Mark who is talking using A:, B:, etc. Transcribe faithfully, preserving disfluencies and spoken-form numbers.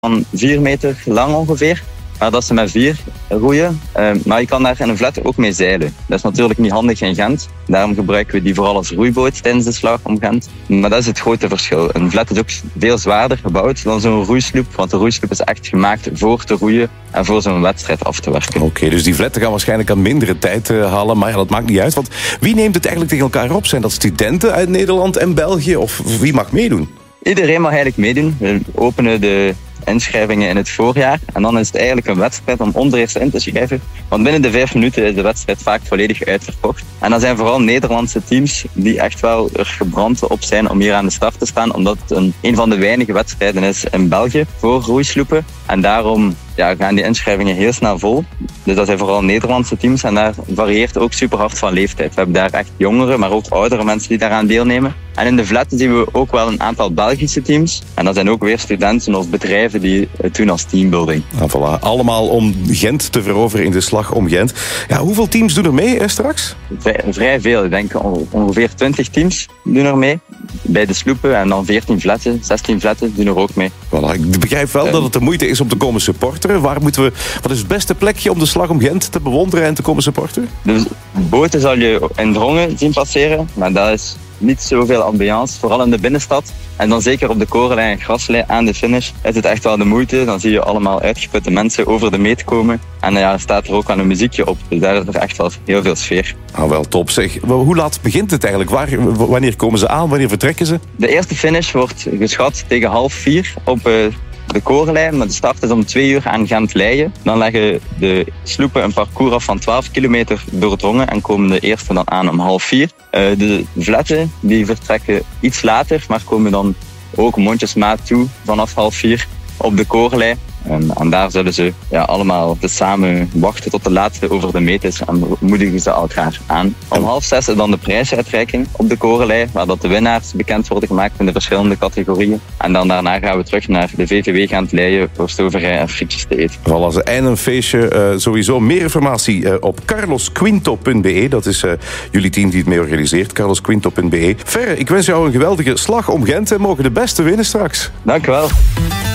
A: van vier meter lang ongeveer. Maar dat ze met vier roeien. Uh, maar je kan daar in een vlet ook mee zeilen. Dat is natuurlijk niet handig in Gent. Daarom gebruiken we die vooral als roeiboot tijdens de slag om Gent. Maar dat is het grote verschil. Een vlet is ook veel zwaarder gebouwd dan zo'n roeisloep. Want de roeisloep is echt gemaakt voor te roeien en voor zo'n wedstrijd af te werken.
B: Oké, okay, dus die vletten gaan waarschijnlijk aan mindere tijd uh, halen. Maar ja, dat maakt niet uit. Want wie neemt het eigenlijk tegen elkaar op? Zijn dat studenten uit Nederland en België? Of wie mag meedoen?
A: Iedereen mag eigenlijk meedoen. We openen de inschrijvingen in het voorjaar. En dan is het eigenlijk een wedstrijd om ondereerst in te schrijven. Want binnen de vijf minuten is de wedstrijd vaak volledig uitverkocht. En dat zijn vooral Nederlandse teams die echt wel er gebrand op zijn om hier aan de start te staan. Omdat het een, een van de weinige wedstrijden is in België voor roeisloepen. En daarom ja, gaan die inschrijvingen heel snel vol. Dus dat zijn vooral Nederlandse teams. En daar varieert ook super hard van leeftijd. We hebben daar echt jongere, maar ook oudere mensen die daaraan deelnemen. En in de vletten zien we ook wel een aantal Belgische teams. En dat zijn ook weer studenten of bedrijven die het doen als teambuilding.
B: Nou, voilà. Allemaal om Gent te veroveren in de slag om Gent. Ja, hoeveel teams doen er mee eh, straks?
A: Vrij, vrij veel. Ik denk ongeveer twintig teams doen er mee. Bij de sloepen en dan veertien vletten, zestien vletten doen er ook mee.
B: Voilà. Ik begrijp wel uh, dat het de moeite is om te komen supporteren. Waar moeten we, wat is het beste plekje om de slag om Gent te bewonderen en te komen supporteren?
A: De boten zal je in Drongen zien passeren, maar dat is niet zoveel ambiance, vooral in de binnenstad. En dan zeker op de korenlijn en graslijn aan de finish is het echt wel de moeite. Dan zie je allemaal uitgeputte mensen over de meet komen. En ja, staat er ook aan een muziekje op. Dus daar is er echt wel heel veel sfeer.
B: Ah, wel top zeg. Hoe laat begint het eigenlijk? Waar, wanneer komen ze aan? Wanneer vertrekken ze?
A: De eerste finish wordt geschat tegen half vier op uh, de korenlijn. Maar de start is om twee uur aan Gent-Leien. Dan leggen de sloepen een parcours af van twaalf kilometer doordrongen en komen de eerste dan aan om half vier. Uh, de vletten die vertrekken iets later, maar komen dan ook mondjesmaat toe vanaf half vier op de korenlijn. En, en daar zullen ze ja, allemaal samen wachten tot de laatste over de meet is en moedigen ze elkaar aan. Om half zes is dan de prijsuitreiking op de korenlijn, waar dat de winnaars bekend worden gemaakt in de verschillende categorieën. En dan daarna gaan we terug naar de V V W Gent-Leien voor stoverij en frietjes te eten.
B: Voilà, ze einden een feestje. Uh, sowieso meer informatie uh, op carlos quinto punt be. Dat is uh, jullie team die het mee organiseert, carlos quinto punt be. Ferre, ik wens jou een geweldige slag om Gent en mogen de beste winnen straks.
A: Dank u wel.